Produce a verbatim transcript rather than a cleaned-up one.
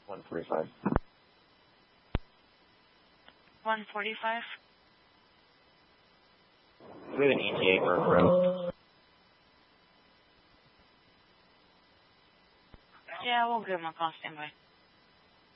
one forty-five. one forty-five? We have an E T A for a row. Yeah, we'll give him a call. Stand by.